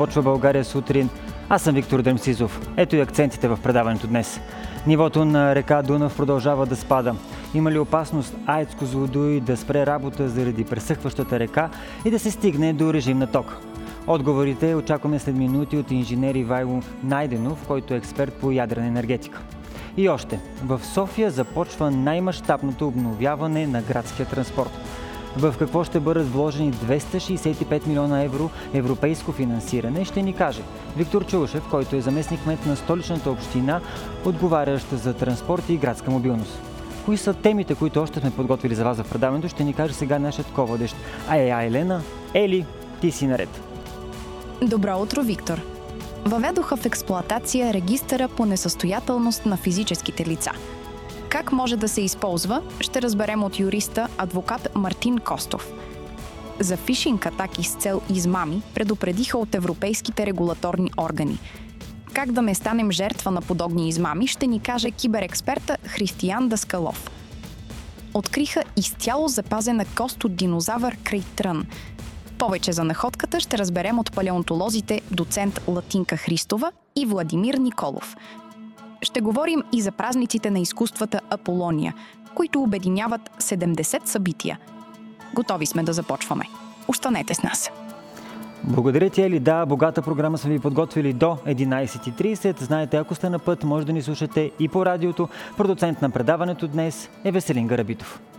започва България сутрин. Аз съм Виктор Дремсизов. Ето и акцентите в предаването днес. Нивото на река Дунав продължава да спада. Има ли опасност АЕЦ Козлодуй да спре работа заради пресъхващата река и да се стигне до режим на ток? Отговорите очакваме след минути от инженер Ивайло Найденов, който е експерт по ядрена енергетика. И още, в София започва най-мащабното обновяване на градския транспорт. В какво ще бъдат вложени 265 милиона евро европейско финансиране, ще ни каже Виктор Чаушев, който е заместник-кмет на столичната община, отговарящ за транспорт и градска мобилност. Кои са темите, които още сме подготвили за вас в предаването, ще ни каже сега нашият ководещ. Елена, Ели, ти си наред. Добро утро, Виктор. Въведоха в експлоатация регистъра по несъстоятелност на физическите лица. Как може да се използва, ще разберем от юриста, адвокат Мартин Костов. За фишинг атаки с цел измами предупредиха от европейските регулаторни органи. Как да не станем жертва на подобни измами, ще ни каже киберексперта Християн Даскалов. Откриха изцяло запазена кост от динозавър край Трън. Повече за находката ще разберем от палеонтолозите доцент Латинка Христова и Владимир Николов. Ще говорим и за празниците на изкуствата Аполония, които обединяват 70 събития. Готови сме да започваме. Останете с нас. Благодаря ти, Ели. Да, богата програма сме ви подготвили до 11:30. Знаете, ако сте на път, може да ни слушате и по радиото. Продуцент на предаването днес е Веселин Гарабитов.